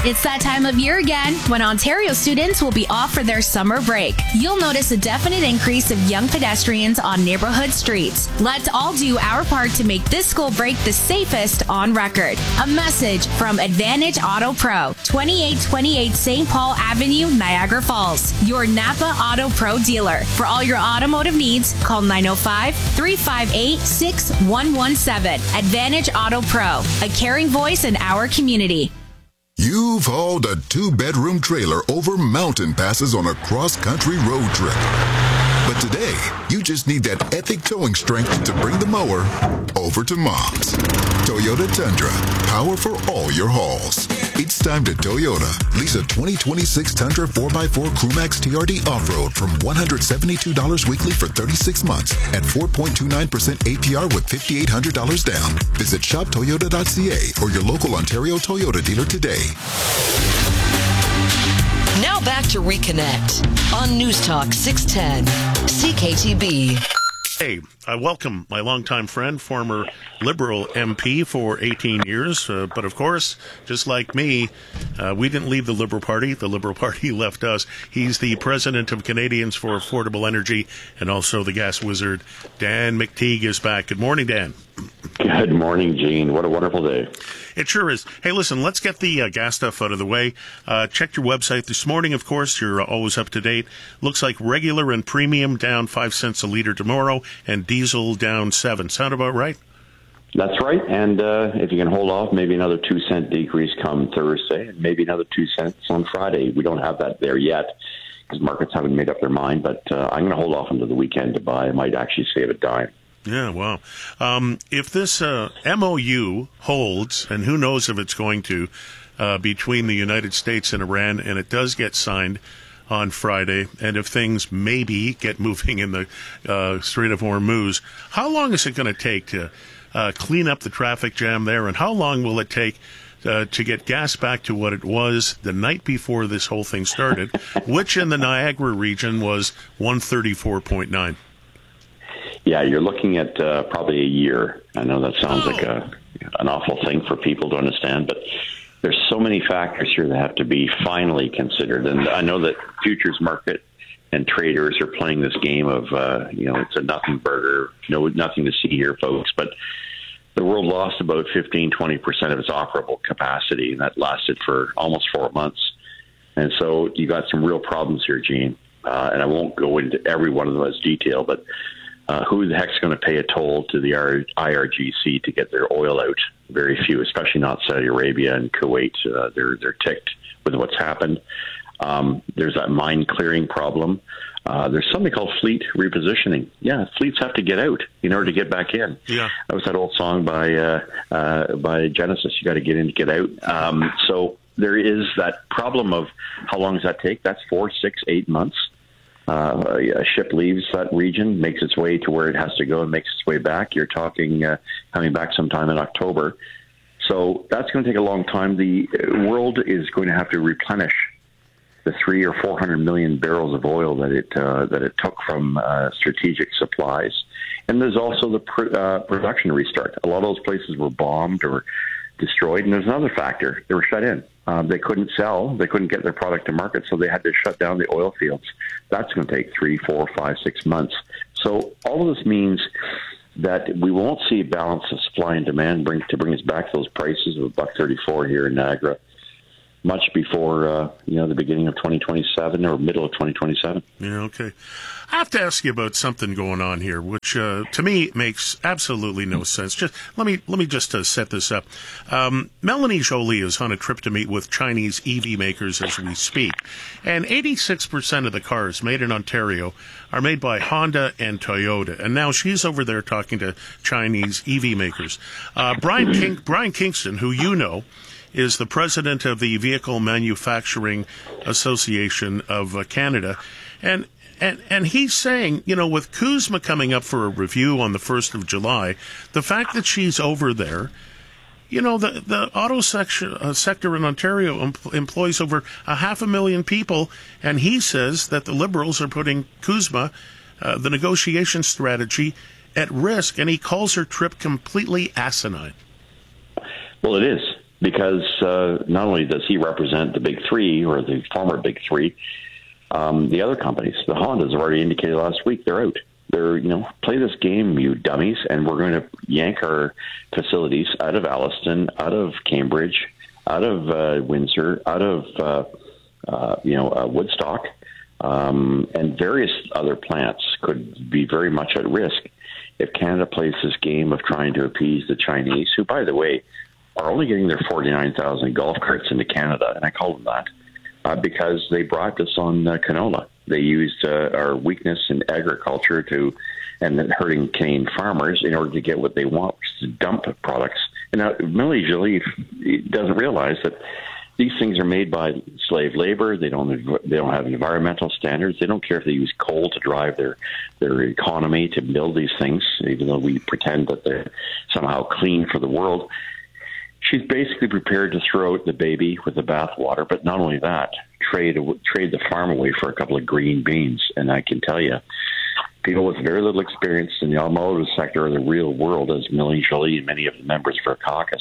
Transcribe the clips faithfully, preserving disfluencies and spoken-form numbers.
It's that time of year again when Ontario students will be off for their summer break. You'll notice a definite increase of young pedestrians on neighborhood streets. Let's all do our part to make this school break the safest on record. A message from Advantage Auto Pro, twenty-eight twenty-eight Saint Paul Avenue, Niagara Falls. Your Napa Auto Pro dealer. For all your automotive needs, call nine oh five, three five eight, six one one seven. Advantage Auto Pro, a caring voice in our community. You've hauled a two-bedroom trailer over mountain passes on a cross-country road trip. But today, you just need that epic towing strength to bring the mower over to Mom's. Toyota Tundra, power for all your hauls. It's time to Toyota. Lease a twenty twenty-six Tundra four by four Crewmax T R D Off-Road from one hundred seventy-two dollars weekly for thirty-six months at four point two nine percent A P R with five thousand eight hundred dollars down. Visit shop toyota dot c a or your local Ontario Toyota dealer today. Now back to Reconnect on News Talk six ten C K T B. Hey, I welcome my longtime friend, former Liberal M P for eighteen years. Uh, but of course, just like me, uh, we didn't leave the Liberal Party. The Liberal Party left us. He's the president of Canadians for Affordable Energy and also the gas wizard. Dan McTeague is back. Good morning, Dan. Good morning, Gene. What a wonderful day. It sure is. Hey, listen, let's get the uh, gas stuff out of the way. Uh, check your website this morning, of course. You're uh, always up to date. Looks like regular and premium down five cents a litre tomorrow and diesel down seven. Sound about right? That's right. And uh, if you can hold off, maybe another two cent decrease come Thursday and maybe another two cents on Friday. We don't have that there yet because markets haven't made up their mind. But uh, I'm going to hold off until the weekend to buy. I might actually save a dime. Yeah, wow. Um, if this uh, M O U holds, and who knows if it's going to, uh, between the United States and Iran, and it does get signed on Friday, and if things maybe get moving in the uh, Strait of Hormuz, how long is it going to take to uh, clean up the traffic jam there, and how long will it take uh, to get gas back to what it was the night before this whole thing started, which in the Niagara region was one thirty-four point nine? Yeah, you're looking at uh, probably a year. I know that sounds oh. like a an awful thing for people to understand, but there's so many factors here that have to be finally considered. And I know that futures market and traders are playing this game of, uh, you know, it's a nothing burger, no nothing to see here, folks. But the world lost about fifteen, twenty percent of its operable capacity, and that lasted for almost four months. And so you got some real problems here, Gene. Uh, and I won't go into every one of them as detail, but Uh, who the heck's going to pay a toll to the I R G C to get their oil out? Very few, especially not Saudi Arabia and Kuwait. Uh, they're they're ticked with what's happened. Um, there's that mine clearing problem. Uh, there's something called fleet repositioning. Yeah, fleets have to get out in order to get back in. Yeah, that was that old song by uh, uh, by Genesis. You got to get in to get out. Um, so there is that problem of how long does that take? That's four, six, eight months. Uh, a ship leaves that region, makes its way to where it has to go and makes its way back. You're talking uh, coming back sometime in October. So that's going to take a long time. The world is going to have to replenish the three or four hundred million barrels of oil that it uh, that it took from uh, strategic supplies. And there's also the pr- uh, production restart. A lot of those places were bombed or destroyed. And there's another factor. They were shut in. Um, they couldn't sell. They couldn't get their product to market, so they had to shut down the oil fields. That's going to take three, four, five, six months. So all of this means that we won't see a balance of supply and demand bring, to bring us back to those prices of a buck thirty-four here in Niagara much before uh, you know the beginning of twenty twenty-seven or middle of twenty twenty-seven. Yeah, okay. I have to ask you about something going on here, which uh, to me makes absolutely no sense. Just let me let me just uh, set this up. Um, Melanie Joly is on a trip to meet with Chinese E V makers as we speak, and eighty-six percent of the cars made in Ontario are made by Honda and Toyota. And now she's over there talking to Chinese E V makers. Uh, Brian King, Brian Kingston, who you know, is the president of the Vehicle Manufacturing Association of uh, Canada, and. And and he's saying, you know, with CUSMA coming up for a review on the first of July, the fact that she's over there, you know, the, the auto sector, uh, sector in Ontario em- employs over a half a million people, and he says that the Liberals are putting CUSMA, uh, the negotiation strategy, at risk, and he calls her trip completely asinine. Well, it is. because uh, not only does he represent the big three or the former big three, um, the other companies, the Hondas have already indicated last week they're out. They're, you know, play this game, you dummies, and we're going to yank our facilities out of Alliston, out of Cambridge, out of uh, Windsor, out of, uh, uh, you know, uh, Woodstock, um, and various other plants could be very much at risk if Canada plays this game of trying to appease the Chinese, who, by the way, are only getting their forty-nine thousand golf carts into Canada, and I call them that, uh, because they bribed us on uh, canola. They used uh, our weakness in agriculture to, and hurting Canadian farmers in order to get what they want, which is to dump products. And now Melanie Joly doesn't realize that these things are made by slave labor. They don't they don't have environmental standards. They don't care if they use coal to drive their their economy to build these things, even though we pretend that they're somehow clean for the world. She's basically prepared to throw out the baby with the bathwater, but not only that, trade trade the farm away for a couple of green beans. And I can tell you, people with very little experience in the automotive sector of the real world, as Melanie Joly and many of the members of her caucus,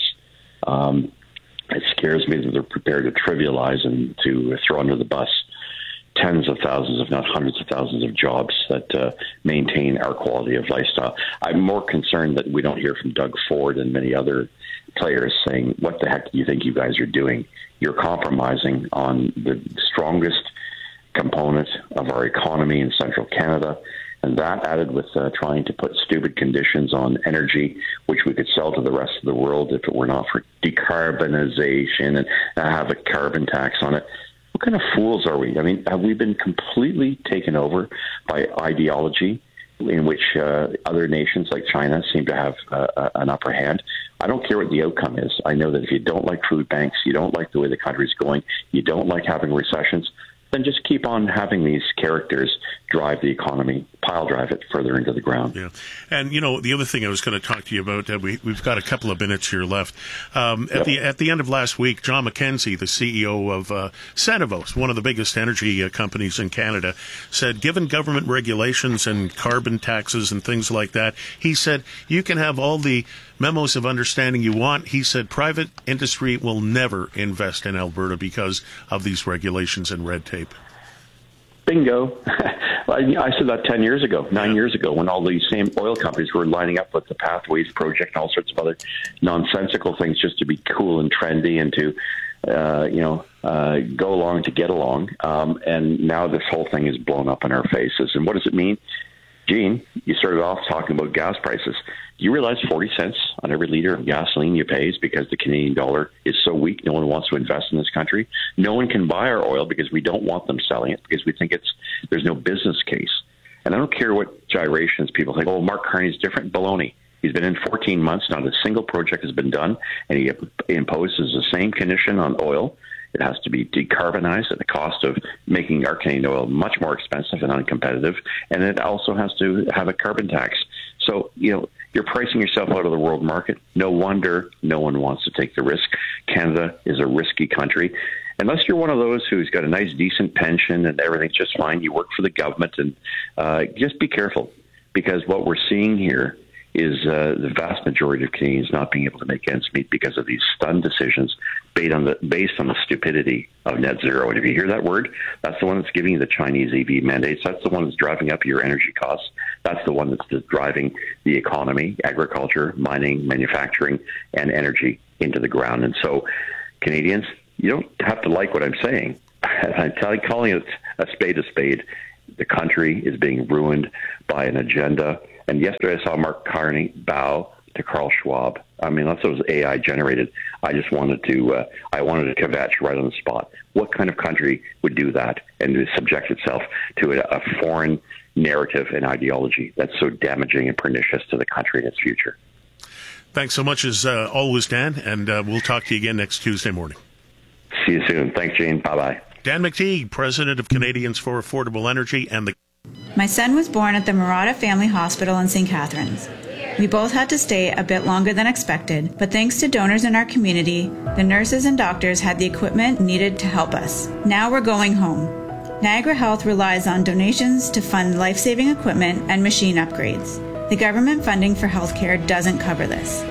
um, it scares me that they're prepared to trivialize and to throw under the bus tens of thousands, if not hundreds of thousands of jobs that uh, maintain our quality of lifestyle. I'm more concerned that we don't hear from Doug Ford and many other players saying, what the heck do you think you guys are doing? You're compromising on the strongest component of our economy in central Canada. And that added with uh, trying to put stupid conditions on energy, which we could sell to the rest of the world if it were not for decarbonization and uh, have a carbon tax on it. What kind of fools are we? I mean, have we been completely taken over by ideology in which uh, other nations like China seem to have uh, an upper hand? I don't care what the outcome is. I know that if you don't like food banks, you don't like the way the country's going, you don't like having recessions, then just keep on having these characters drive the economy, pile drive it further into the ground. Yeah. And, you know, the other thing I was going to talk to you about, uh, we, we've got a couple of minutes here left. Um, at, yep. the, at the end of last week, John McKenzie, the C E O of uh, Cenovus, one of the biggest energy uh, companies in Canada, said, given government regulations and carbon taxes and things like that, he said, you can have all the memos of understanding you want. He said private industry will never invest in Alberta because of these regulations and red tape. Bingo. I said that ten years ago, nine yeah. years ago, when all these same oil companies were lining up with the Pathways Project and all sorts of other nonsensical things just to be cool and trendy and to, uh, you know, uh, go along to get along. Um, and now this whole thing is blown up in our faces. And what does it mean? Gene, you started off talking about gas prices. Do you realize forty cents on every liter of gasoline you pay is because the Canadian dollar is so weak, no one wants to invest in this country? No one can buy our oil because we don't want them selling it, because we think it's there's no business case. And I don't care what gyrations people think, oh, Mark Carney's different. Baloney. He's been in fourteen months, not a single project has been done, and he imposes the same condition on oil. It has to be decarbonized at the cost of making our Canadian oil much more expensive and uncompetitive. And it also has to have a carbon tax. So, you know, you're pricing yourself out of the world market. No wonder no one wants to take the risk. Canada is a risky country. Unless you're one of those who's got a nice, decent pension and everything's just fine, you work for the government, and uh, just be careful, because what we're seeing here is uh, the vast majority of Canadians not being able to make ends meet because of these stunned decisions based on the based on the stupidity of net zero. And if you hear that word, that's the one that's giving you the Chinese E V mandates. That's the one that's driving up your energy costs. That's the one that's driving the economy, agriculture, mining, manufacturing, and energy into the ground. And so, Canadians, you don't have to like what I'm saying. I'm telling, calling it a spade a spade. The country is being ruined by an agenda. And yesterday I saw Mark Carney bow to Carl Schwab. I mean, unless it was A I generated, I just wanted to, uh, I wanted to kvetch right on the spot. What kind of country would do that and to subject itself to a, a foreign narrative and ideology that's so damaging and pernicious to the country and its future? Thanks so much as uh, always, Dan, and uh, we'll talk to you again next Tuesday morning. See you soon. Thanks, Gene. Bye-bye. Dan McTeague, President of Canadians for Affordable Energy, and the... My son was born at the Murata Family Hospital in Saint Catharines. We both had to stay a bit longer than expected, but thanks to donors in our community, the nurses and doctors had the equipment needed to help us. Now we're going home. Niagara Health relies on donations to fund life-saving equipment and machine upgrades. The government funding for healthcare doesn't cover this.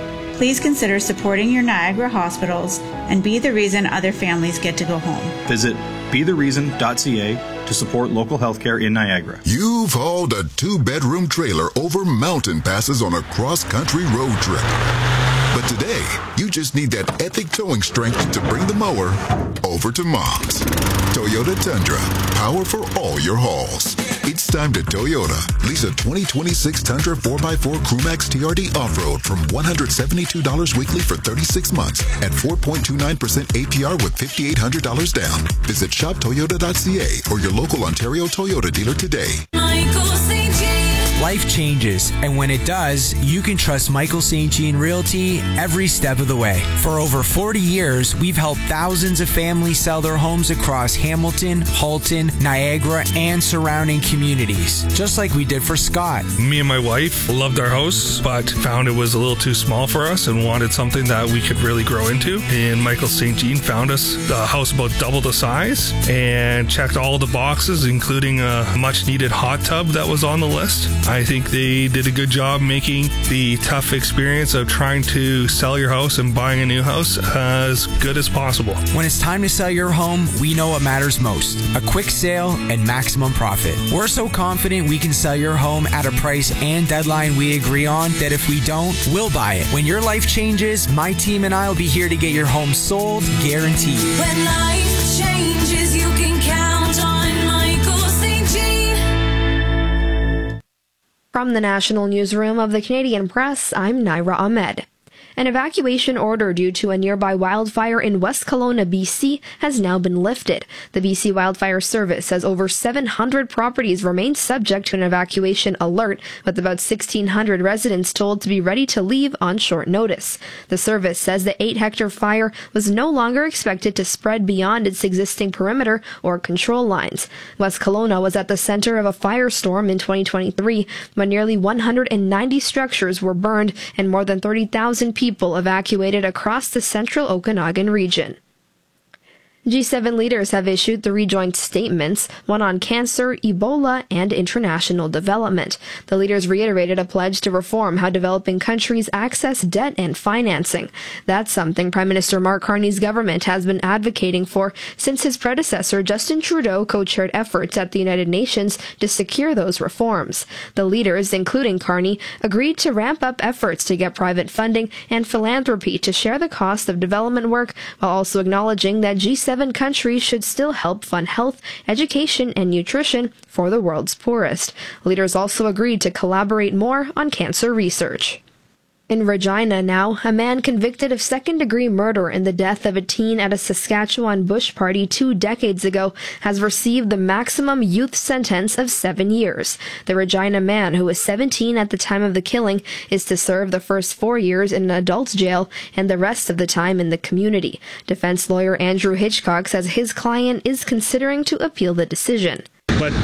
Please consider supporting your Niagara hospitals and be the reason other families get to go home. Visit be the reason dot c a to support local healthcare in Niagara. You've hauled a two-bedroom trailer over mountain passes on a cross-country road trip. But today, you just need that epic towing strength to bring the mower over to Mom's. Toyota Tundra, power for all your hauls. It's time to Toyota. Lease a twenty twenty-six Tundra four by four Crewmax T R D Off-Road from one hundred seventy-two dollars weekly for thirty-six months at four point two nine percent A P R with five thousand eight hundred dollars down. Visit shop toyota dot c a or your local Ontario Toyota dealer today. Michael Saint Jean. Life changes, and when it does, you can trust Michael Saint Jean Realty every step of the way. For over forty years, we've helped thousands of families sell their homes across Hamilton, Halton, Niagara, and surrounding communities, just like we did for Scott. Me and my wife loved our house, but found it was a little too small for us and wanted something that we could really grow into. And Michael Saint Jean found us a house about double the size and checked all the boxes, including a much-needed hot tub that was on the list. I think they did a good job making the tough experience of trying to sell your house and buying a new house as good as possible. When it's time to sell your home, we know what matters most: a quick sale and maximum profit. We're so confident we can sell your home at a price and deadline we agree on that if we don't, we'll buy it. When your life changes, my team and I will be here to get your home sold, guaranteed. When life changes, you can count on Michael Saint Jean. From the National Newsroom of the Canadian Press, I'm Naira Ahmed. An evacuation order due to a nearby wildfire in West Kelowna, B C, has now been lifted. The B C Wildfire Service says over seven hundred properties remain subject to an evacuation alert, with about sixteen hundred residents told to be ready to leave on short notice. The service says the eight-hectare fire was no longer expected to spread beyond its existing perimeter or control lines. West Kelowna was at the center of a firestorm in twenty twenty-three, when nearly one hundred ninety structures were burned and more than thirty thousand people people evacuated across the central Okanagan region. G seven leaders have issued three joint statements, one on cancer, Ebola, and international development. The leaders reiterated a pledge to reform how developing countries access debt and financing. That's something Prime Minister Mark Carney's government has been advocating for since his predecessor Justin Trudeau co-chaired efforts at the United Nations to secure those reforms. The leaders, including Carney, agreed to ramp up efforts to get private funding and philanthropy to share the cost of development work, while also acknowledging that G seven Seven countries should still help fund health, education, and nutrition for the world's poorest. Leaders also agreed to collaborate more on cancer research. In Regina now, a man convicted of second-degree murder in the death of a teen at a Saskatchewan bush party two decades ago has received the maximum youth sentence of seven years. The Regina man, who was seventeen at the time of the killing, is to serve the first four years in an adult jail and the rest of the time in the community. Defense lawyer Andrew Hitchcock says his client is considering to appeal the decision. But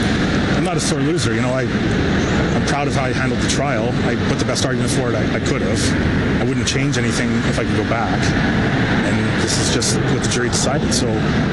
I'm not a sore loser, you know, I... I'm proud of how I handled the trial. I put the best argument forward I, I could have. I wouldn't change anything if I could go back. And this is just what the jury decided. So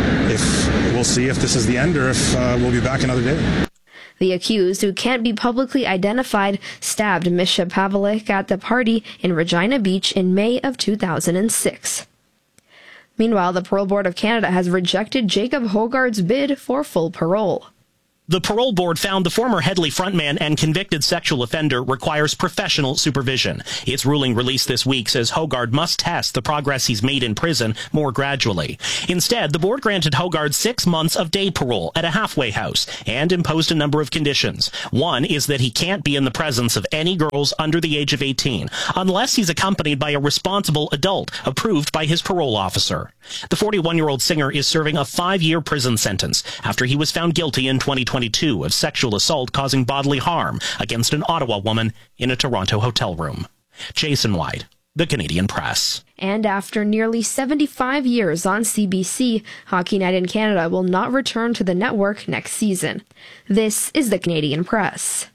if we'll see if this is the end or if uh, we'll be back another day. The accused, who can't be publicly identified, stabbed Misha Pavlik at the party in Regina Beach in May of two thousand six. Meanwhile, the Parole Board of Canada has rejected Jacob Hogarth's bid for full parole. The parole board found the former Headley frontman and convicted sexual offender requires professional supervision. Its ruling released this week says Hogarth must test the progress he's made in prison more gradually. Instead, the board granted Hogarth six months of day parole at a halfway house and imposed a number of conditions. One is that he can't be in the presence of any girls under the age of eighteen, unless he's accompanied by a responsible adult approved by his parole officer. The forty-one-year-old singer is serving a five-year prison sentence after he was found guilty in twenty twenty-two of sexual assault causing bodily harm against an Ottawa woman in a Toronto hotel room. Jason White, The Canadian Press. And after nearly seventy-five years on C B C, Hockey Night in Canada will not return to the network next season. This is The Canadian Press.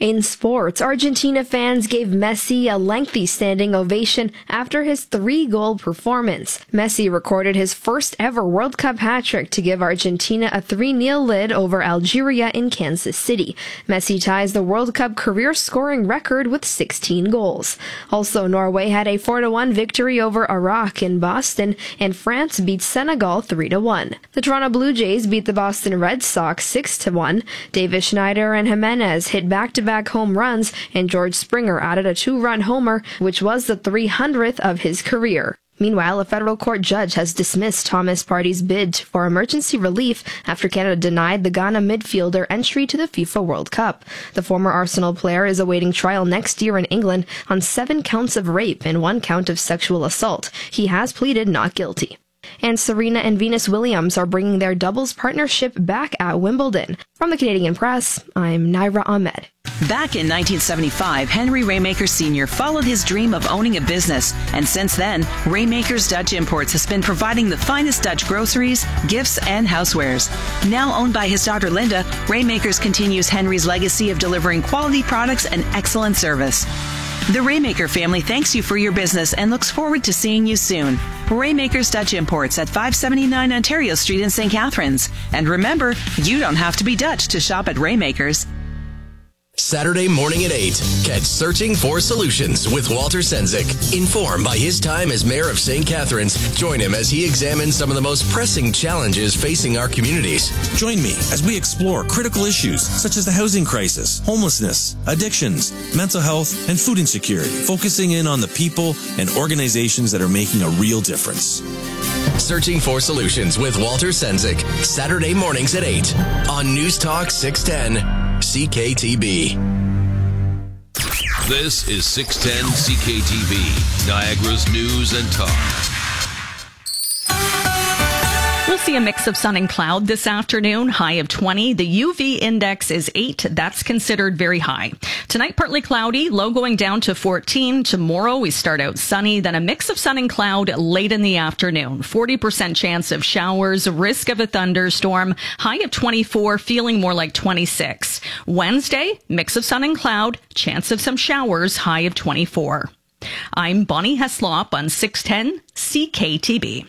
In sports, Argentina fans gave Messi a lengthy standing ovation after his three-goal performance. Messi recorded his first ever World Cup hat-trick to give Argentina a three nil lead over Algeria in Kansas City. Messi ties the World Cup career scoring record with sixteen goals. Also, Norway had a four to one victory over Iraq in Boston, and France beat Senegal three to one. The Toronto Blue Jays beat the Boston Red Sox six to one. Davis Schneider and Jimenez hit back-to-back home runs, and George Springer added a two-run homer, which was the three hundredth of his career. Meanwhile, a federal court judge has dismissed Thomas Partey's bid for emergency relief after Canada denied the Ghana midfielder entry to the FIFA World Cup. The former Arsenal player is awaiting trial next year in England on seven counts of rape and one count of sexual assault. He has pleaded not guilty. And Serena and Venus Williams are bringing their doubles partnership back at Wimbledon. From the Canadian Press, I'm Naira Ahmed. Back in nineteen seventy-five, Henry Raymaker Senior followed his dream of owning a business. And since then, Raymaker's Dutch Imports has been providing the finest Dutch groceries, gifts, and housewares. Now owned by his daughter Linda, Raymakers continues Henry's legacy of delivering quality products and excellent service. The Raymaker family thanks you for your business and looks forward to seeing you soon. Raymaker's Dutch Imports at five seventy-nine Ontario Street in Saint Catharines. And remember, you don't have to be Dutch to shop at Raymaker's. Saturday morning at eight, catch Searching for Solutions with Walter Sendzik. Informed by his time as mayor of Saint Catharines, join him as he examines some of the most pressing challenges facing our communities. Join me as we explore critical issues such as the housing crisis, homelessness, addictions, mental health, and food insecurity, focusing in on the people and organizations that are making a real difference. Searching for Solutions with Walter Sendzik, Saturday mornings at eight on News Talk six ten C K T B. This is six ten C K T B, Niagara's news and talk. We'll see a mix of sun and cloud this afternoon, high of twenty. The U V index is eight. That's considered very high. Tonight, partly cloudy, low going down to fourteen. Tomorrow, we start out sunny, then a mix of sun and cloud late in the afternoon. forty percent chance of showers, risk of a thunderstorm, high of twenty-four, feeling more like twenty-six. Wednesday, mix of sun and cloud, chance of some showers, high of twenty-four. I'm Bonnie Heslop on six ten C K T B.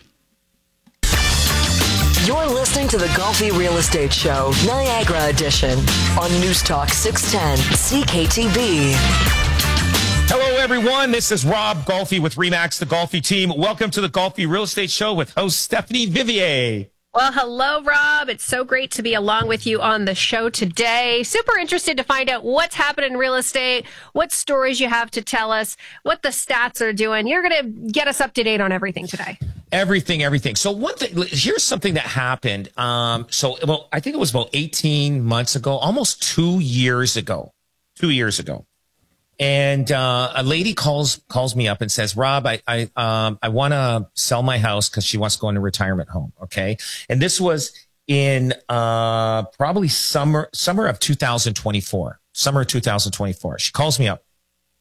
You're listening to the Golfi Real Estate Show, Niagara Edition, on News Talk six ten C K T B. Hello, everyone. This is Rob Golfi with Remax, the Golfi team. Welcome to the Golfi Real Estate Show with host Stephanie Vivier. Well, hello, Rob. It's so great to be along with you on the show today. Super interested to find out what's happening in real estate, what stories you have to tell us, what the stats are doing. You're going to get us up to date on everything today. Everything, everything. So one thing, here's something that happened. Um, so, well, I think it was about eighteen months ago, almost two years ago, two years ago. And, uh, a lady calls, calls me up and says, Rob, I, I, um, I want to sell my house because she wants to go into a retirement home. Okay. And this was in, uh, probably summer, summer of two thousand twenty-four, summer of two thousand twenty-four. She calls me up.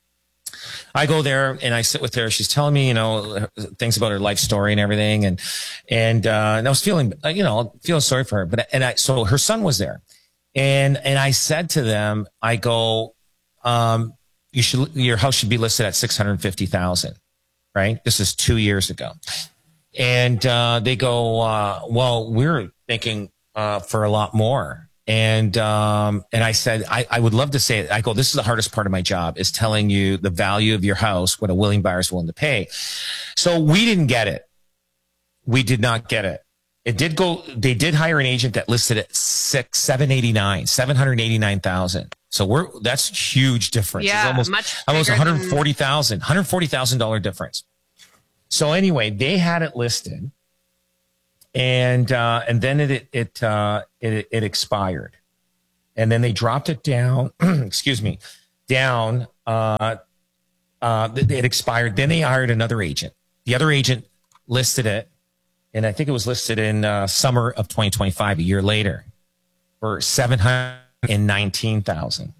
I go there and I sit with her. She's telling me, you know, things about her life story and everything. And, and, uh, and I was feeling, you know, feeling sorry for her. But, and I, so her son was there and, and I said to them, I go, um, you should, your house should be listed at six hundred fifty thousand, right? This is two years ago. And, uh, they go, uh, well, we're thinking, uh, for a lot more. And, um, and I said, I, I would love to say it. I go, this is the hardest part of my job is telling you the value of your house, what a willing buyer is willing to pay. So we didn't get it. We did not get it. It did go, they did hire an agent that listed at six, seven eighty-nine, seven hundred eighty-nine thousand. So we're, that's huge difference. Yeah, it's almost, much almost bigger one hundred forty thousand, than... one hundred forty thousand dollars difference. So anyway, they had it listed. And, uh, and then it, it, uh, it, it expired and then they dropped it down, excuse me, down, uh, uh, it expired. Then they hired another agent. The other agent listed it. And I think it was listed in, uh, summer of twenty twenty-five, a year later, for seven hundred nineteen thousand.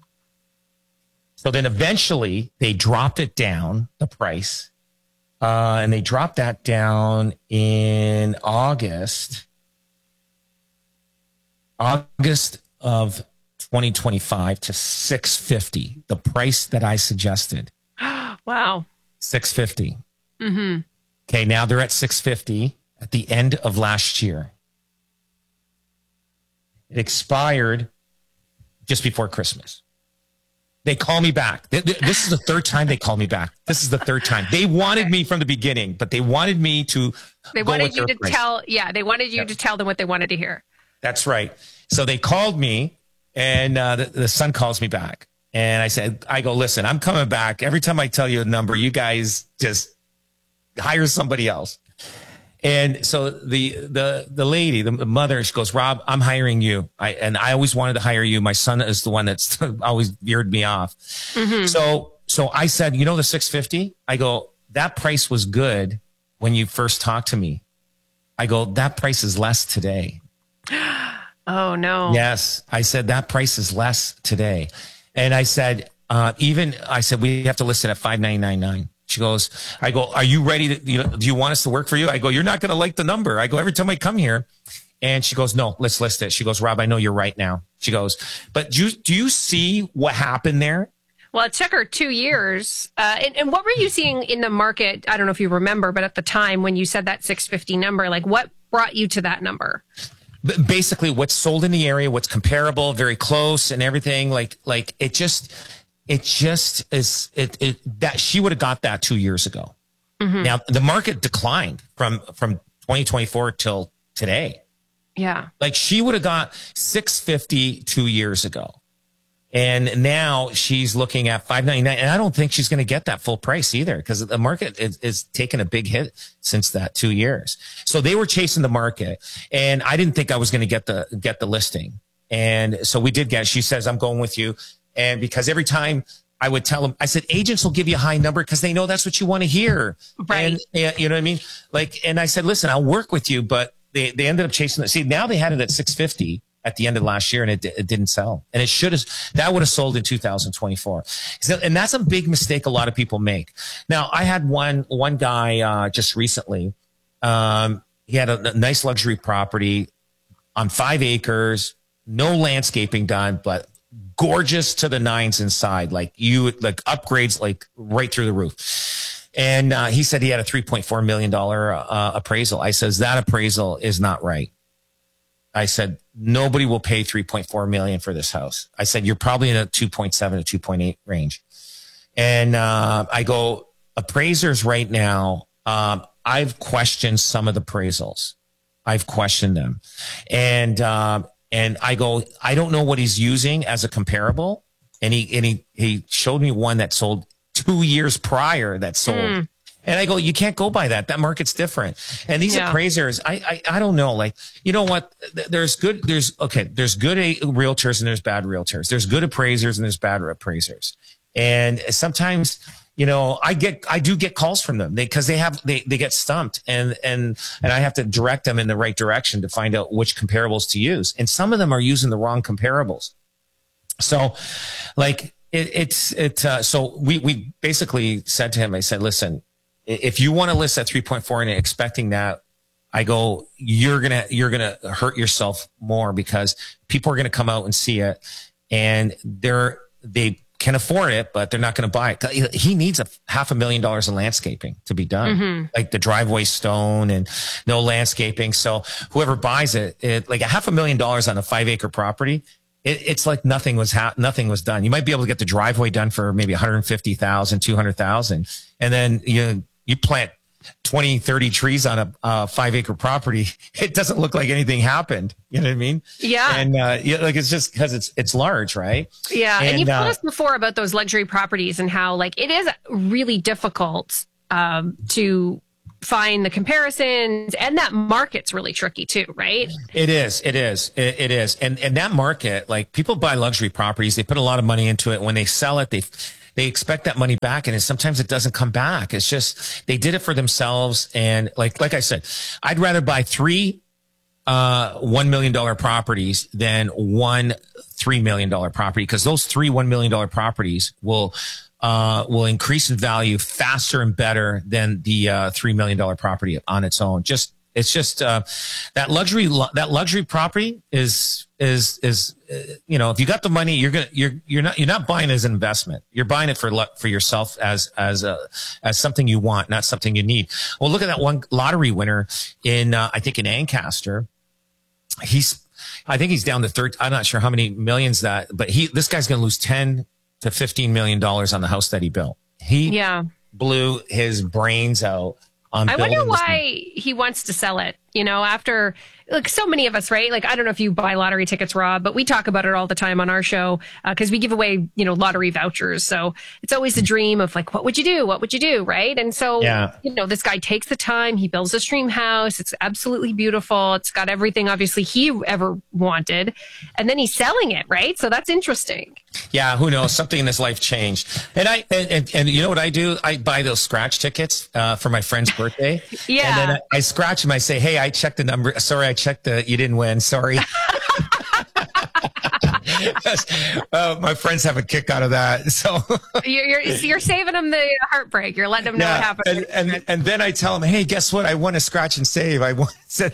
So then eventually they dropped it down, the price. Uh, and they dropped that down in August, August of twenty twenty-five to six fifty. The price that I suggested. Wow. six fifty. Mm-hmm. Okay, now they're at six fifty at the end of last year. It expired just before Christmas. They call me back. This is the third time they call me back. This is the third time. They wanted me from the beginning, but they wanted me to. They wanted you to price. tell. Yeah, they wanted you yeah. to tell them what they wanted to hear. That's right. So they called me, and uh, the, the son calls me back, and I said, "I go, listen, I'm coming back. Every time I tell you a number, you guys just hire somebody else." And so the the the lady, the mother, she goes, "Rob, I'm hiring you. I and I always wanted to hire you. My son is the one that's always veered me off." Mm-hmm. So so I said, "You know the six fifty?" I go, "That price was good when you first talked to me." I go, "That price is less today." Oh no. Yes, I said that price is less today, and I said uh, even I said we have to list it at five nine nine nine. She goes, I go, "Are you ready to, you know, do you want us to work for you?" I go, "You're not going to like the number." I go, "Every time I come here." And she goes, "No, let's list it." She goes, "Rob, I know you're right now." She goes, "But do you, do you see what happened there?" Well, it took her two years. Uh, and, and what were you seeing in the market? I don't know if you remember, but at the time when you said that six fifty number, like what brought you to that number? Basically what's sold in the area, what's comparable, very close and everything. Like, like it just... It just is it, it that she would have got that two years ago. Mm-hmm. Now the market declined from from twenty twenty-four till today. Yeah, like she would have got six fifty two years ago, and now she's looking at five ninety-nine. And I don't think she's going to get that full price either because the market is, is taken a big hit since that two years. So they were chasing the market, and I didn't think I was going to get the get the listing, and so we did get. She says, "I'm going with you." And because every time I would tell them, I said, agents will give you a high number because they know that's what you want to hear. Right. And, you know what I mean? Like, and I said, listen, I'll work with you, but they, they ended up chasing it. See, now they had it at six fifty at the end of last year and it, it didn't sell. And it should have, that would have sold in two thousand twenty-four. So, and that's a big mistake a lot of people make. Now, I had one, one guy, uh, just recently, um, he had a, a nice luxury property on five acres, no landscaping done, but gorgeous to the nines inside, like you like upgrades like right through the roof. And uh, he said he had a three point four million dollars uh, appraisal. I says that appraisal is not right. I said nobody will pay three point four million dollars for this house. I said you're probably in a two point seven to two point eight range. And uh, I go, appraisers right now, um, I've questioned some of the appraisals. I've questioned them. And um, And I go, I don't know what he's using as a comparable. And he, and he, he showed me one that sold two years prior that sold. Mm. And I go, you can't go by that. That market's different. And these yeah. appraisers, I, I, I don't know. Like, you know what? There's good, there's, okay, there's good realtors and there's bad realtors. There's good appraisers and there's bad appraisers. And sometimes, you know, I get, I do get calls from them because they, they have, they, they get stumped and, and, and I have to direct them in the right direction to find out which comparables to use. And some of them are using the wrong comparables. So like it, it's, it, uh, so we, we basically said to him, I said, listen, if you want to list at three point four and expecting that, I go, you're going to, you're going to hurt yourself more because people are going to come out and see it and they're, they, can afford it, but they're not going to buy it. He needs a half a million dollars in landscaping to be done, mm-hmm. like the driveway stone and no landscaping. So whoever buys it, it like a half a million dollars on a five acre property, it, it's like nothing was ha- nothing was done. You might be able to get the driveway done for maybe one hundred fifty thousand, two hundred thousand, and then you you plant twenty, thirty trees on a uh, five acre property. It doesn't look like anything happened. You know what I mean? Yeah. And uh, yeah, like it's just because it's it's large, right? Yeah. And, and you've told uh, us before about those luxury properties and how like it is really difficult um, to find the comparisons, and that market's really tricky too, right? It is. It is. It, it is. And and that market, like people buy luxury properties, they put a lot of money into it. When they sell it, they they expect that money back, and sometimes it doesn't come back. It's just they did it for themselves, and like like I said, I'd rather buy three uh one million dollar properties than one three million dollar property, because those three one million dollar properties will uh will increase in value faster and better than the uh three million dollar property on its own. Just It's just uh, that luxury that luxury property is is is uh, you know, if you got the money, you're gonna you're you're not you're not buying it as an investment. You're buying it for for yourself as as a as something you want, not something you need. Well, look at that one lottery winner in uh, I think in Ancaster. He's I think he's down to third. I'm not sure how many millions that, but he this guy's going to lose ten to fifteen million dollars on the house that he built. He yeah. blew his brains out. I wonder why he wants to sell it, you know, after like so many of us, right? Like, I don't know if you buy lottery tickets, Rob, but we talk about it all the time on our show because uh, we give away, you know, lottery vouchers. So it's always a dream of like, what would you do? What would you do? Right. And so, yeah. you know, this guy takes the time. He builds this dream house. It's absolutely beautiful. It's got everything, obviously, he ever wanted. And then he's selling it. Right. So that's interesting. Yeah, who knows? Something in his life changed. And I and, and, and you know what I do? I buy those scratch tickets uh, for my friend's birthday. Yeah. And then I, I scratch them. I say, hey, I checked the number. Sorry, I checked the, you didn't win. Sorry. uh, my friends have a kick out of that. So you're, you're, you're saving them the heartbreak. You're letting them know yeah, what happened. And, and, and then I tell them, hey, guess what? I won a scratch and save. I won. so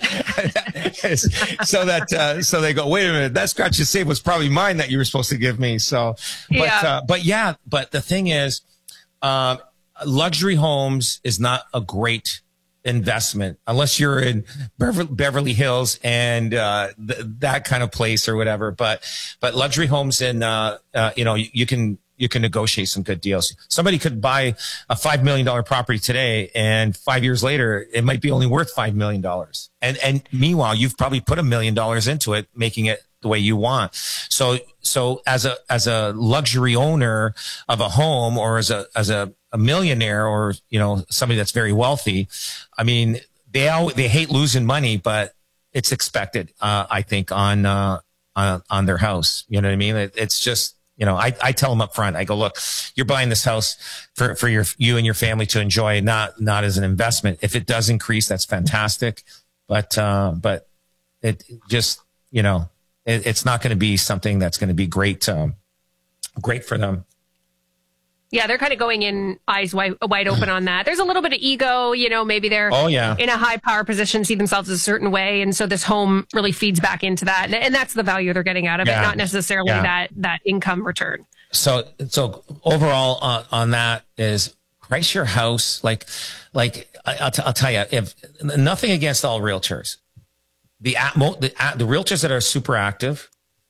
that, uh, so they go, wait a minute, that scratch and save was probably mine that you were supposed to give me. So, but, yeah. Uh, but yeah, but the thing is, um, luxury homes is not a great investment unless you're in Beverly, Beverly Hills and uh, th- that kind of place or whatever. But but luxury homes in uh, uh, you know you, you can you can negotiate some good deals. Somebody could buy a five million dollar property today, and five years later it might be only worth five million dollars. And and meanwhile, you've probably put a million dollars into it, making it the way you want. So so as a as a luxury owner of a home, or as a as a a millionaire, or, you know, somebody that's very wealthy, I mean, they all, they hate losing money, but it's expected, uh, I think, on, uh, on, on their house. You know what I mean? It, it's just, you know, I, I tell them up front, I go, look, you're buying this house for, for your, you and your family to enjoy, not, not as an investment. If it does increase, that's fantastic. But, uh, but it just, you know, it, it's not going to be something that's going to be great, um, great for them. Yeah, they're kind of going in eyes wide, wide open on that. There's a little bit of ego, you know, maybe they're oh, yeah. in a high power position, see themselves a certain way. And so this home really feeds back into that. And, and that's the value they're getting out of yeah. it, not necessarily yeah. that, that income return. So, so overall uh, on that is price your house. Like, like I, I'll, t- I'll tell you, if nothing against all realtors, the, the, the realtors that are super active,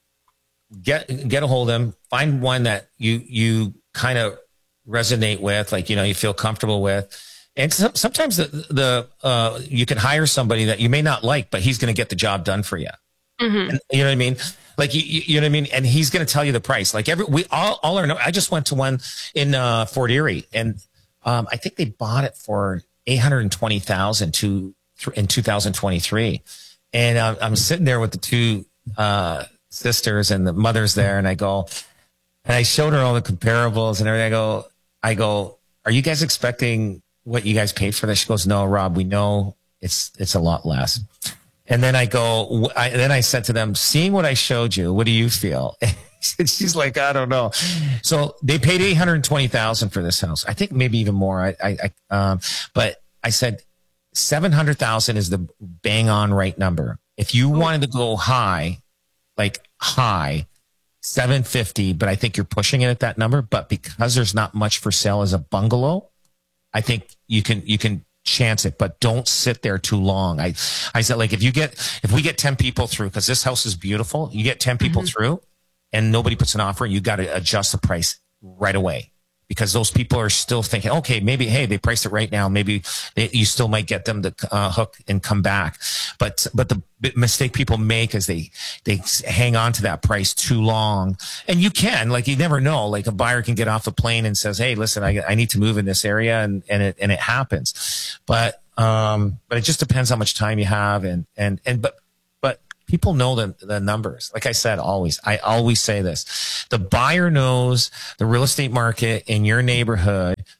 get, get a hold of them, find one that you, you kind of resonate with, like, you know, you feel comfortable with. And so, sometimes the, the, uh, you can hire somebody that you may not like, but he's going to get the job done for you. Mm-hmm. And, you know what I mean? Like, you, you know what I mean? And he's going to tell you the price. Like every, we all, all our, I just went to one in, uh, Fort Erie, and, um, I think they bought it for eight hundred twenty thousand to in two thousand twenty-three. And uh, I'm sitting there with the two, uh, sisters and the mother's there. And I go, and I showed her all the comparables and everything. I go, I go, are you guys expecting what you guys paid for this? She goes, no, Rob, we know it's, it's a lot less. And then I go, I, then I said to them, seeing what I showed you, what do you feel? And she's like, I don't know. So they paid eight hundred twenty thousand for this house. I think maybe even more. I, I, I um, but I said seven hundred thousand is the bang on right number. If you wanted to go high, like high, seven fifty, but I think you're pushing it at that number. But because there's not much for sale as a bungalow, I think you can, you can chance it, but don't sit there too long. I, I said, like, if you get, if we get ten people through, because this house is beautiful, you get ten people mm-hmm. through and nobody puts an offer, you got to adjust the price right away, because those people are still thinking, okay, maybe, hey, they priced it right now. Maybe they, you still might get them to uh, hook and come back. But, but the mistake people make is they, they hang on to that price too long. And you can, like, you never know, like a buyer can get off the plane and says, hey, listen, I, I need to move in this area. And, and it, and it happens. But, um, but it just depends how much time you have. And, and, and, but, but people know the, the numbers. Like I said, always, I always say this, the buyer knows the real estate market in your neighborhood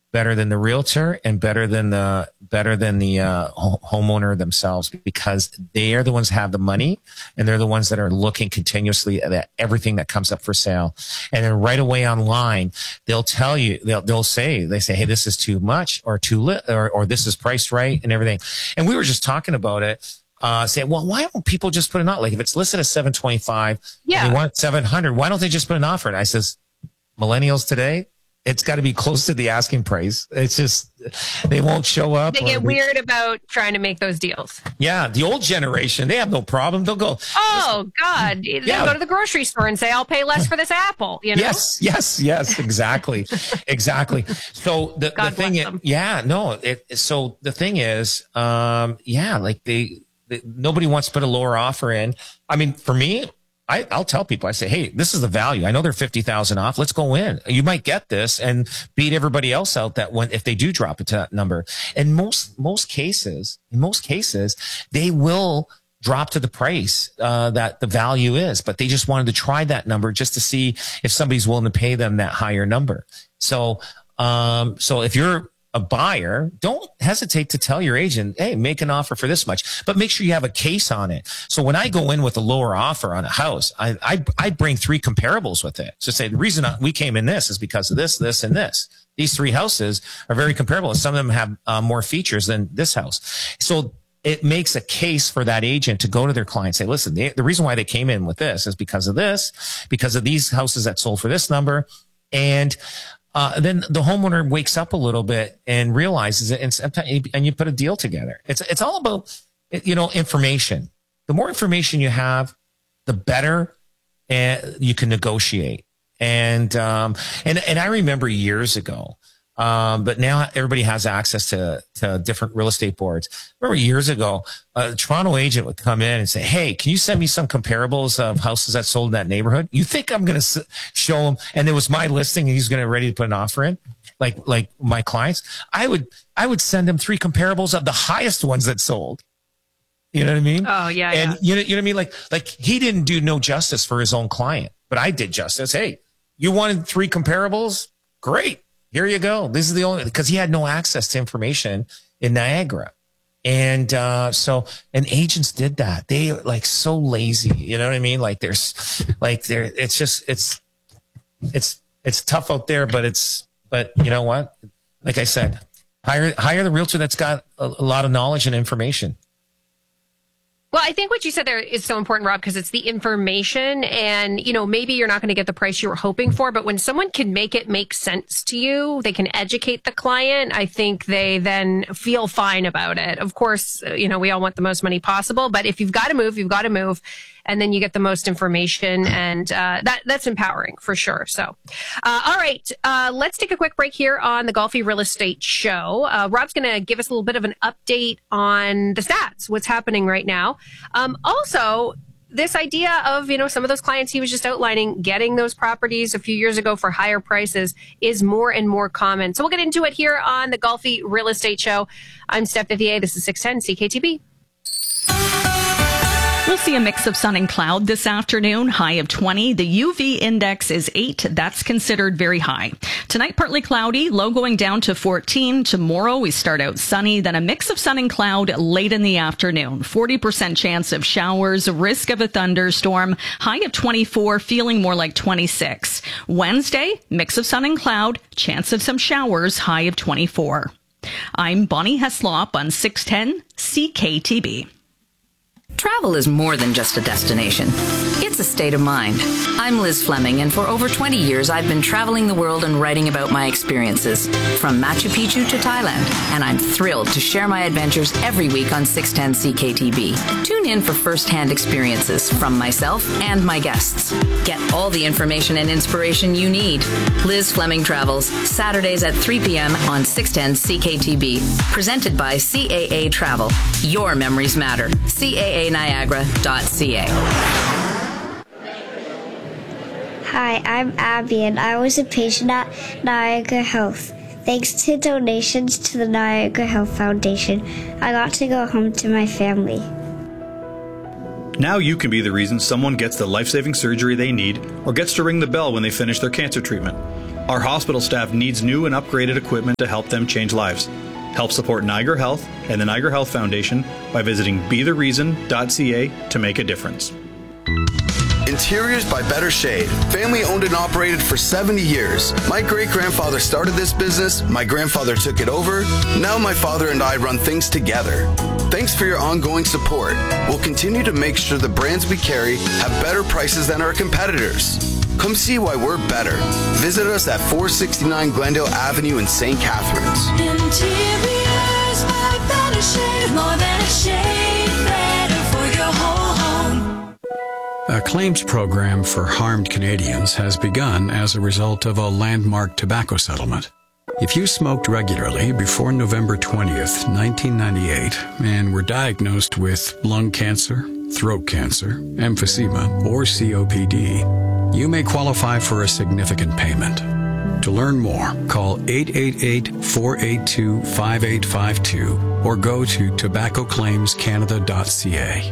better than the realtor and better than the better than the uh, ho- homeowner themselves, because they are the ones that have the money and they're the ones that are looking continuously at everything that comes up for sale. And then right away online, they'll tell you, they'll they'll say, they say, hey, this is too much or too lit or, or this is priced right and everything. And we were just talking about it. Uh, say, well, why don't people just put an offer? Like if it's listed at seven twenty-five, yeah, and they want seven hundred, why don't they just put an offer? And I says, millennials today, it's got to be close to the asking price. It's just, they won't show up. They get weird about trying to make those deals. Yeah. The old generation, they have no problem. They'll go, oh God, they Yeah. go to the grocery store and say, I'll pay less for this apple. You know? yes, yes, yes, exactly. exactly. So the, the God thing, bless is, them. yeah, no. It, so the thing is, um, yeah, like they, they, nobody wants to put a lower offer in. I mean, for me, I, I'll tell people, I say, hey, this is the value. I know they're fifty thousand off. Let's go in. You might get this and beat everybody else out that when, if they do drop it to that number. And most, most cases, in most cases, they will drop to the price, uh, that the value is, but they just wanted to try that number just to see if somebody's willing to pay them that higher number. So, um, so if you're a buyer, don't hesitate to tell your agent, hey, make an offer for this much, but make sure you have a case on it. So when I go in with a lower offer on a house, I, I, I bring three comparables with it. So say the reason we came in this is because of this, this, and this. These three houses are very comparable. And some of them have uh, more features than this house. So it makes a case for that agent to go to their client and say, listen, the, the reason why they came in with this is because of this, because of these houses that sold for this number. And Uh, then the homeowner wakes up a little bit and realizes it, and sometimes, and you put a deal together. It's it's all about, you know, information. The more information you have, the better uh, you can negotiate. And um, and and I remember years ago, um, but now everybody has access to to different real estate boards. I remember years ago, a Toronto agent would come in and say, hey, can you send me some comparables of houses that sold in that neighborhood? You think I'm going to show him? And it was my listing and he's going to ready to put an offer in, like, like my clients. I would, I would send him three comparables of the highest ones that sold. You know what I mean? Oh yeah. And yeah. you know, you know what I mean? Like, like he didn't do no justice for his own client, but I did justice. Hey, you wanted three comparables? Great. Here you go. This is the only, because he had no access to information in Niagara. And, uh, so, and agents did that. They like so lazy, you know what I mean? Like there's like there, it's just, it's, it's, it's tough out there, but it's, but you know what? Like I said, hire, hire the realtor that's got a, a lot of knowledge and information. Well, I think what you said there is so important, Rob, because it's the information and, you know, maybe you're not going to get the price you were hoping for, but when someone can make it make sense to you, they can educate the client. I think they then feel fine about it. Of course, you know, we all want the most money possible, but if you've got to move, you've got to move. And then you get the most information, and uh, that that's empowering for sure. So, uh, all right, uh, let's take a quick break here on the Golfi Real Estate Show. Uh, Rob's going to give us a little bit of an update on the stats, what's happening right now. Um, also, this idea of, you know, some of those clients he was just outlining, getting those properties a few years ago for higher prices is more and more common. So we'll get into it here on the Golfi Real Estate Show. I'm Steph Vivier. This is six ten C K T B. We'll see a mix of sun and cloud this afternoon, high of twenty. The U V index is eight. That's considered very high. Tonight, partly cloudy, low going down to fourteen. Tomorrow, we start out sunny, then a mix of sun and cloud late in the afternoon. forty percent chance of showers, risk of a thunderstorm, high of twenty-four, feeling more like twenty-six. Wednesday, mix of sun and cloud, chance of some showers, high of twenty-four. I'm Bonnie Heslop on six ten C K T B. Travel is more than just a destination. It's a state of mind. I'm Liz Fleming, and for over twenty years, I've been traveling the world and writing about my experiences, from Machu Picchu to Thailand, and I'm thrilled to share my adventures every week on six ten C K T B. Tune in for first-hand experiences from myself and my guests. Get all the information and inspiration you need. Liz Fleming Travels, Saturdays at three p.m. on six ten C K T B. Presented by C A A Travel. Your memories matter. C A A Niagara dot C A. Hi, I'm Abby, and I was a patient at Niagara Health. Thanks to donations to the Niagara Health Foundation, I got to go home to my family. Now you can be the reason someone gets the life-saving surgery they need or gets to ring the bell when they finish their cancer treatment. Our hospital staff needs new and upgraded equipment to help them change lives. Help support Niagara Health and the Niagara Health Foundation by visiting be the reason dot c a to make a difference. Interiors by Better Shade. Family owned and operated for seventy years. My great-grandfather started this business, my grandfather took it over, now my father and I run things together. Thanks for your ongoing support. We'll continue to make sure the brands we carry have better prices than our competitors. Come see why we're better. Visit us at four sixty-nine Glendale Avenue in Saint Catharines. Interiors by Better Shade. More than a shade, better for your whole home. A claims program for harmed Canadians has begun as a result of a landmark tobacco settlement. If you smoked regularly before November twentieth, nineteen ninety-eight, and were diagnosed with lung cancer, throat cancer, emphysema, or C O P D, you may qualify for a significant payment. To learn more, call eight eight eight, four eight two, five eight five two or go to tobacco claims canada dot c a.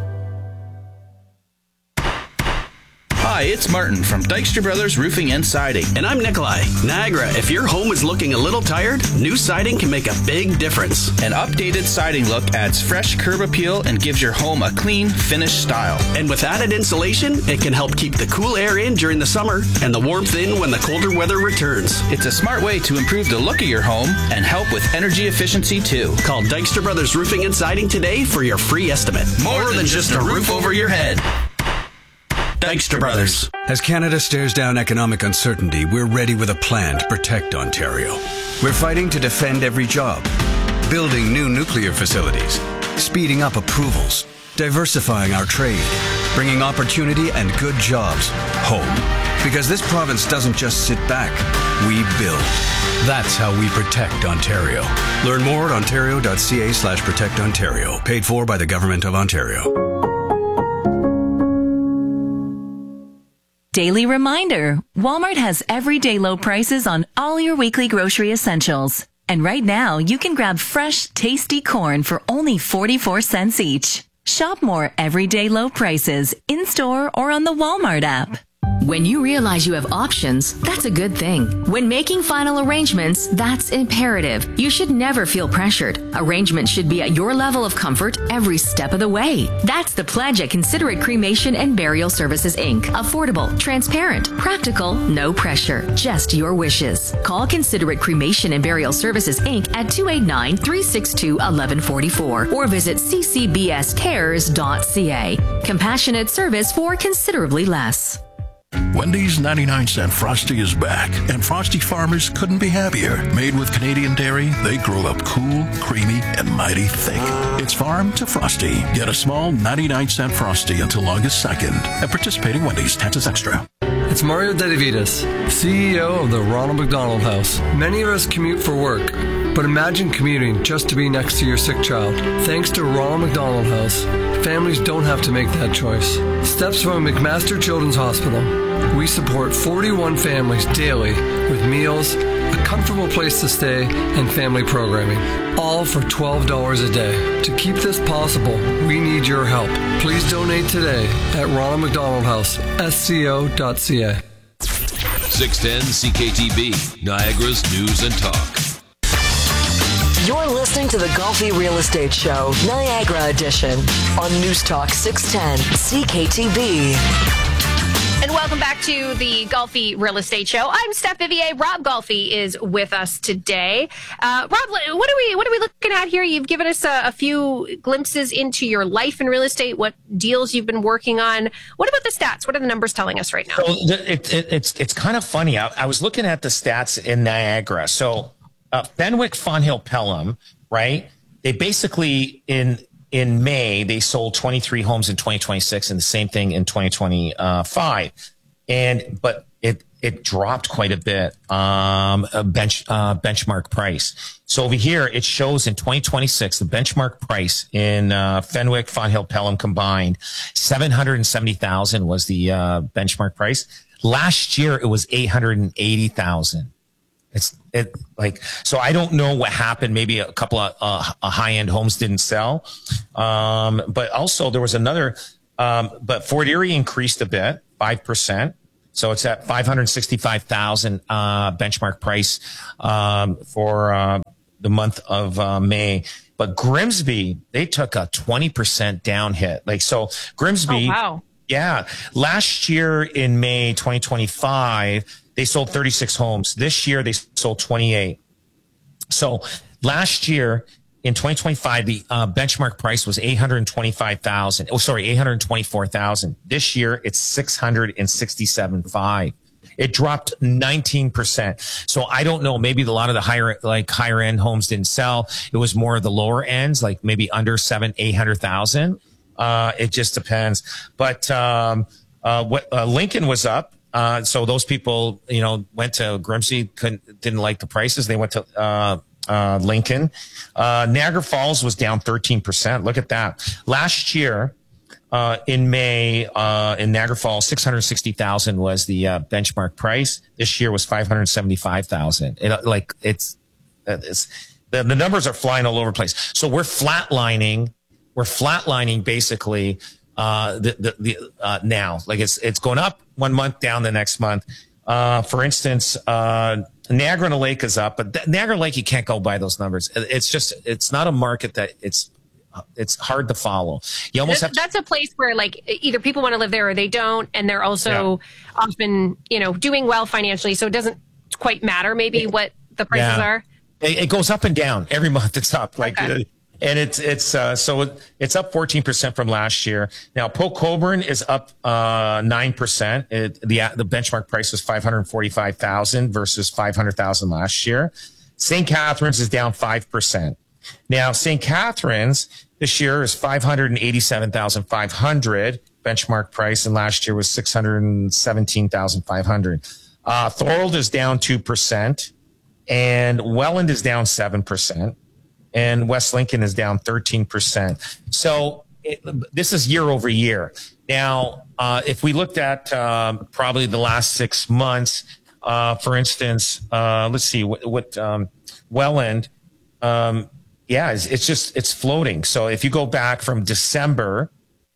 Hi, it's Martin from Dykstra Brothers Roofing and Siding. And I'm Nikolai. Niagara, if your home is looking a little tired, new siding can make a big difference. An updated siding look adds fresh curb appeal and gives your home a clean, finished style. And with added insulation, it can help keep the cool air in during the summer and the warmth in when the colder weather returns. It's a smart way to improve the look of your home and help with energy efficiency too. Call Dykstra Brothers Roofing and Siding today for your free estimate. More, More than, than just a roof over your head. Dykstra Brothers. As Canada stares down economic uncertainty, we're ready with a plan to protect Ontario. We're fighting to defend every job, building new nuclear facilities, speeding up approvals, diversifying our trade, bringing opportunity and good jobs home. Because this province doesn't just sit back, we build. That's how we protect Ontario. Learn more at ontario dot c a slash protect Ontario. Paid for by the Government of Ontario. Daily reminder, Walmart has everyday low prices on all your weekly grocery essentials. And right now, you can grab fresh, tasty corn for only forty-four cents each. Shop more everyday low prices in-store or on the Walmart app. When you realize you have options, that's a good thing. When making final arrangements, that's imperative. You should never feel pressured. Arrangements should be at your level of comfort every step of the way. That's the pledge at Considerate Cremation and Burial Services, Incorporated. Affordable, transparent, practical, no pressure, just your wishes. Call Considerate Cremation and Burial Services, Incorporated at two eight nine, three six two, one one four four or visit c c b s cares dot c a. Compassionate service for considerably less. Wendy's ninety-nine cent Frosty is back, and Frosty farmers couldn't be happier. Made with Canadian dairy, they grow up cool, creamy, and mighty thick. It's farm to Frosty. Get a small ninety-nine cent Frosty until August second at participating Wendy's. Taxes extra. It's Mario Dedivitas, C E O of the Ronald McDonald House. Many of us commute for work, but imagine commuting just to be next to your sick child. Thanks to Ronald McDonald House, families don't have to make that choice. Steps from McMaster Children's Hospital. We support forty-one families daily with meals, a comfortable place to stay, and family programming, all for twelve dollars a day. To keep this possible, we need your help. Please donate today at Ronald McDonald House, S C O dot C A. six ten C K T B, Niagara's News and Talk. You're listening to the Golfi Real Estate Show, Niagara Edition, on News Talk six ten C K T B. And welcome back to the Golfi Real Estate Show. I'm Steph Vivier. Rob Golfi is with us today. Uh, Rob, what are we what are we looking at here? You've given us a, a few glimpses into your life in real estate, what deals you've been working on. What about the stats? What are the numbers telling us right now? So it, it, it's it's kind of funny. I, I was looking at the stats in Niagara. So uh, Fenwick, Fonthill, Pelham, right? They basically in In May, they sold twenty-three homes in twenty twenty-six and the same thing in twenty twenty-five. And, but it, it dropped quite a bit, um, a bench, uh, benchmark price. So over here, it shows in twenty twenty-six, the benchmark price in, uh, Fenwick, Fonthill, Pelham combined, seven hundred seventy thousand was the, uh, benchmark price. Last year, it was eight hundred eighty thousand. It's it like, so I don't know what happened. Maybe a couple of uh, high end homes didn't sell. Um, but also there was another, um, but Fort Erie increased a bit, five percent. So it's at five hundred sixty-five thousand uh, benchmark price um, for uh, the month of uh, May. But Grimsby, they took a twenty percent down hit. Like, so Grimsby, oh, wow. yeah, last year in May twenty twenty-five, they sold thirty-six homes. This year they sold twenty-eight. So last year in twenty twenty-five, the uh, benchmark price was eight hundred twenty-five thousand. Oh, sorry, eight hundred twenty-four thousand. This year it's six hundred sixty-seven thousand five hundred. It dropped nineteen percent. So I don't know. Maybe a lot of the higher, like higher end homes didn't sell. It was more of the lower ends, like maybe under seven, eight hundred thousand. Uh, it just depends. But um, uh, what uh, Lincoln was up. Uh, so those people, you know, went to Grimsby, couldn't, didn't like the prices. They went to uh, uh, Lincoln. Uh, Niagara Falls was down thirteen percent. Look at that. Last year. Uh, in May, uh, in Niagara Falls, six hundred sixty thousand was the uh, benchmark price. This year was five hundred seventy-five thousand. It, like it's, it's the, the numbers are flying all over the place. So we're flatlining, we're flatlining basically, uh, the, the, the, uh, now, like it's, it's going up one month, down the next month. Uh, for instance, uh, Niagara Lake is up, but th- Niagara Lake, you can't go by those numbers. It's just, it's not a market that it's, it's hard to follow. You almost that's, have to, that's a place where like either people want to live there or they don't. And they're also yeah. often, you know, doing well financially. So it doesn't quite matter maybe it, what the prices yeah. are. It, it goes up and down every month. It's up like, okay. uh, and it's, it's, uh, so it, it's up fourteen percent from last year. Now, Port Colborne is up, uh, nine percent. It, the, the benchmark price was five hundred forty-five thousand versus five hundred thousand last year. Saint Catharines is down five percent. Now, Saint Catharines this year is five hundred eighty-seven thousand five hundred benchmark price, and last year was six hundred seventeen thousand five hundred. Uh, Thorold is down two percent, and Welland is down seven percent, and West Lincoln is down thirteen percent. So it, this is year over year. Now, uh, if we looked at um, probably the last six months, uh, for instance, uh, let's see what, what um, Welland, um, yeah, it's, it's just, it's floating. So if you go back from December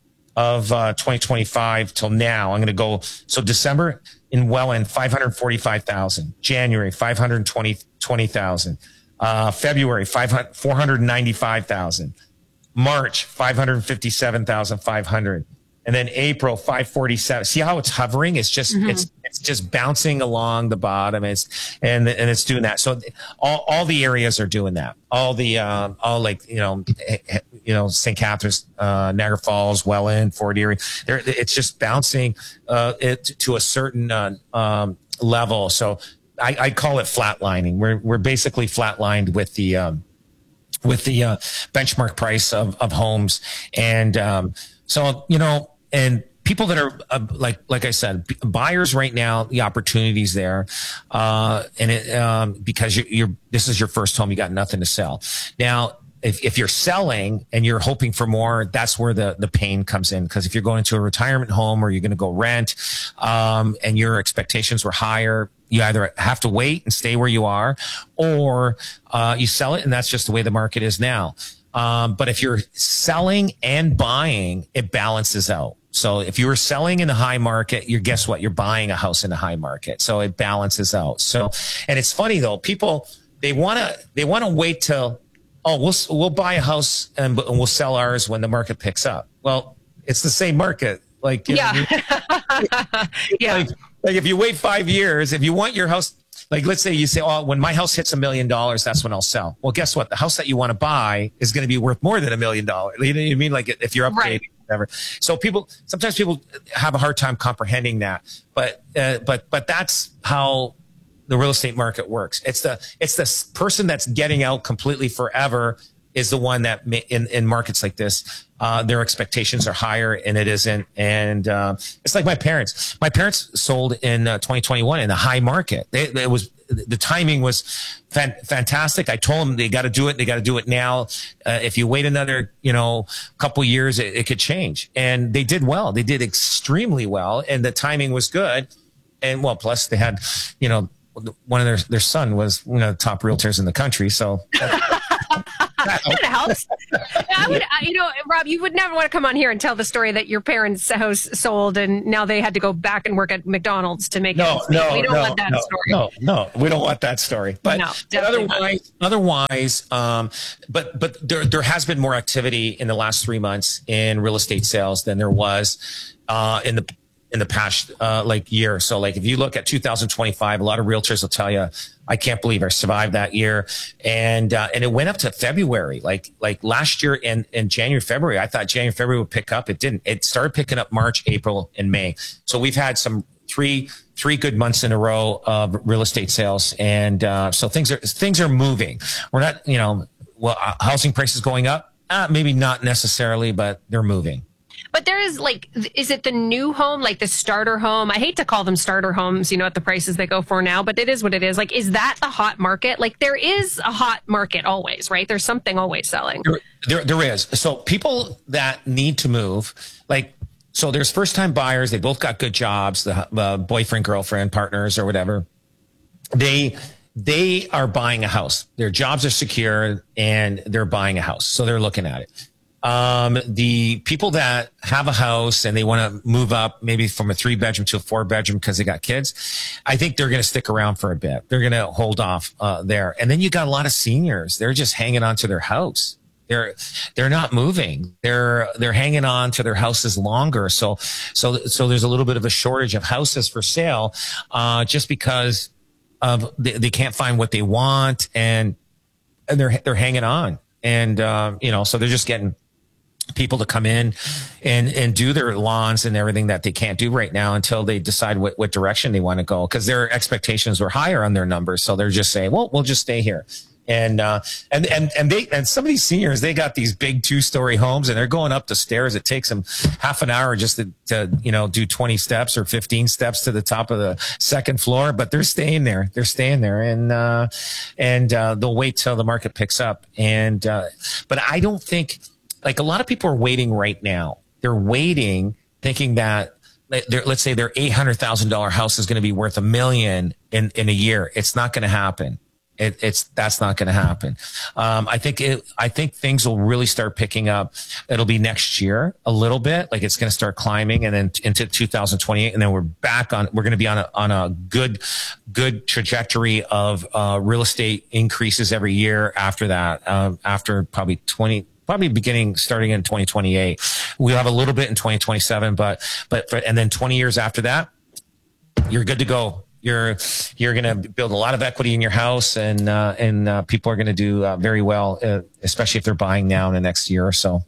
of uh, twenty twenty-five till now, I'm going to go, so December in Welland, five hundred forty-five thousand, January, five hundred twenty thousand, uh, February, four hundred ninety-five thousand, March, five hundred fifty-seven thousand five hundred. And then April, five forty-seven. See how it's hovering? It's just, mm-hmm. it's, it's just bouncing along the bottom. It's, and, and it's doing that. So all, all the areas are doing that. All the, um, all like, you know, you know, Saint Catharines, uh, Niagara Falls, Welland, Fort Erie. They're, it's just bouncing, uh, it to a certain, uh, um, level. So I, I call it flatlining. We're, we're basically flatlined with the, um, with the, uh, benchmark price of, of homes. And, um, so, you know, and people that are uh, like, like I said, buyers right now, the opportunities there, uh, and it, um, because you're, you're, this is your first home, you got nothing to sell. Now, if, if you're selling and you're hoping for more, that's where the, the pain comes in. Cause if you're going to a retirement home or you're going to go rent, um, and your expectations were higher, you either have to wait and stay where you are, or, uh, you sell it. And that's just the way the market is now. Um, but if you're selling and buying, it balances out. So if you were selling in the high market, you're, guess what? You're buying a house in the high market. So it balances out. So, and it's funny though, people, they want to, they want to wait till, oh, we'll, we'll buy a house and, and we'll sell ours when the market picks up. Well, it's the same market. Like, you yeah. know, yeah. Like, like if you wait five years, if you want your house, like, let's say you say, oh, when my house hits a million dollars, that's when I'll sell. Well, guess what? The house that you want to buy is going to be worth more than a million dollars. You know what I mean? Like if you're upgrading, right. whatever. So people, sometimes people have a hard time comprehending that, but, uh, but, but that's how the real estate market works. It's the, it's the person that's getting out completely forever is the one that may, in, in markets like this, uh, their expectations are higher and it isn't. And, uh, it's like my parents, my parents sold in uh, twenty twenty-one in the high market. They, it was, the timing was fan, fantastic. I told them they got to do it. They got to do it now. Uh, if you wait another, you know, couple years, it, it could change. And they did well. They did extremely well. And the timing was good. And well, plus they had, you know, one of their, their son was one of the top realtors in the country. So That helps. I would, I, you know, Rob, you would never want to come on here and tell the story that your parents' house sold and now they had to go back and work at McDonald's to make no, it. No, we don't no, want that no, story. No, no, we don't want that story. But, no, but otherwise, not. otherwise, um, but but there there has been more activity in the last three months in real estate sales than there was uh, in the in the past uh, like year. So like if you look at two thousand twenty-five, a lot of realtors will tell you, I can't believe I survived that year. And, uh, and it went up to February, like, like last year in, in January, February, I thought January, February would pick up. It didn't. It started picking up March, April, and May. So we've had some three, three good months in a row of real estate sales. And, uh, so things are, things are moving. We're not, you know, well, uh, housing prices going up, uh, maybe not necessarily, but they're moving. But there is like, is it the new home, like the starter home? I hate to call them starter homes, you know, at the prices they go for now, but it is what it is. Like, is that the hot market? Like, there is a hot market always, right? There's something always selling. There, there, there is. So people that need to move, like, so there's first time buyers. They both got good jobs, the uh, boyfriend, girlfriend, partners, or whatever. They, they are buying a house. Their jobs are secure and they're buying a house. So they're looking at it. Um, the people that have a house and they want to move up maybe from a three bedroom to a four bedroom because they got kids, I think they're going to stick around for a bit. They're going to hold off, uh, there. And then you got a lot of seniors. They're just hanging on to their house. They're, they're not moving. They're, they're hanging on to their houses longer. So, so, so there's a little bit of a shortage of houses for sale, uh, just because of they, they can't find what they want and, and they're, they're hanging on. And, uh, you know, so they're just getting people to come in and, and do their lawns and everything that they can't do right now until they decide what, what direction they want to go. Cause their expectations were higher on their numbers. So they're just saying, well, we'll just stay here. And, uh, and, and, and they, and some of these seniors, they got these big two story homes and they're going up the stairs. It takes them half an hour just to, to, you know, do twenty steps or fifteen steps to the top of the second floor, but they're staying there. They're staying there and, uh, and, uh, they'll wait till the market picks up. And, uh, but I don't think, like a lot of people are waiting right now. They're waiting thinking that let's say their eight hundred thousand dollars house is going to be worth a million in, in a year. It's not going to happen. It, it's, that's not going to happen. Um, I think it, I think things will really start picking up. It'll be next year a little bit, like it's going to start climbing and then into two thousand twenty-eight. And then we're back on, we're going to be on a, on a good, good trajectory of, uh, real estate increases every year after that, um, after probably twenty, probably beginning, starting in twenty twenty-eight. We'll have a little bit in twenty twenty-seven, but, but, for, and then twenty years after that, you're good to go. You're, you're going to build a lot of equity in your house and, uh, and, uh, people are going to do uh, very well, uh, especially if they're buying now in the next year or so.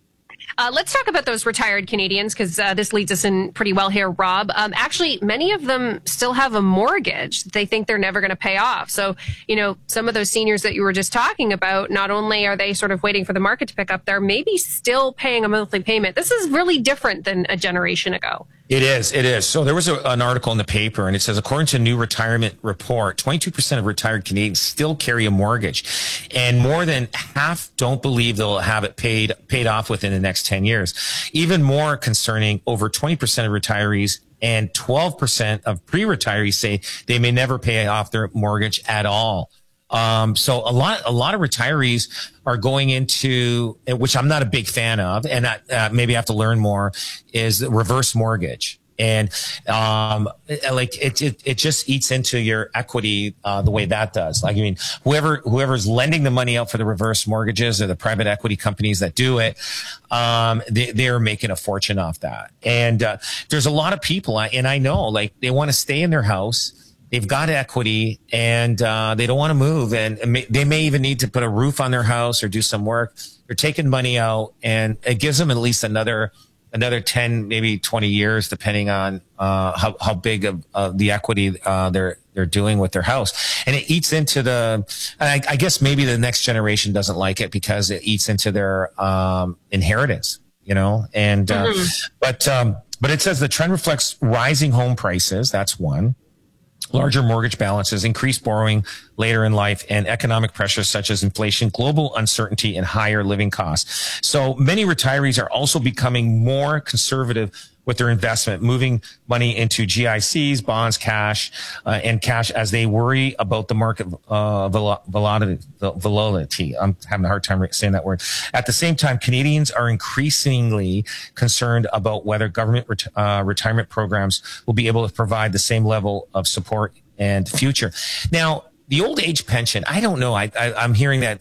Uh, let's talk about those retired Canadians because uh, this leads us in pretty well here, Rob. Um, actually, many of them still have a mortgage they think they're never going to pay off. So, you know, some of those seniors that you were just talking about, not only are they sort of waiting for the market to pick up, they're maybe still paying a monthly payment. This is really different than a generation ago. It is. It is. So there was a, an article in the paper and it says, according to a new retirement report, twenty-two percent of retired Canadians still carry a mortgage and more than half don't believe they'll have it paid, paid off within the next ten years. Even more concerning, over twenty percent of retirees and twelve percent of pre-retirees say they may never pay off their mortgage at all. Um, so a lot, a lot of retirees are going into, which I'm not a big fan of, and I, uh, maybe I have to learn more, is reverse mortgage. And, um, like it, it, it just eats into your equity, uh, the way that does. Like, I mean, whoever, whoever's lending the money out for the reverse mortgages or the private equity companies that do it, um, they, they're making a fortune off that. And, uh, there's a lot of people, and I know, like, they want to stay in their house. They've got equity and, uh, they don't want to move and may, they may even need to put a roof on their house or do some work. They're taking money out and it gives them at least another, another ten, maybe twenty years, depending on, uh, how, how big of, uh, the equity, uh, they're, they're doing with their house. And it eats into the, I, I guess maybe the next generation doesn't like it because it eats into their, um, inheritance, you know, and, uh, mm-hmm. but, um, but it says the trend reflects rising home prices. That's one. Larger mortgage balances, increased borrowing later in life, and economic pressures such as inflation, global uncertainty, and higher living costs. So many retirees are also becoming more conservative with their investment, moving money into G I Cs, bonds, cash, uh, and cash as they worry about the market uh, vol- volatility, volatility. I'm having a hard time saying that word. At the same time, Canadians are increasingly concerned about whether government ret- uh, retirement programs will be able to provide the same level of support and future. Now, the old age pension, I don't know. I, I, I'm hearing that